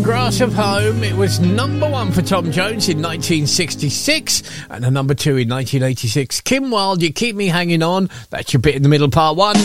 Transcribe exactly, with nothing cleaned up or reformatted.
Grass of Home. It was number one for Tom Jones in nineteen sixty-six and a number two in nineteen eighty-six. Kim Wilde, You Keep Me Hanging On. That's your bit in the middle, part one.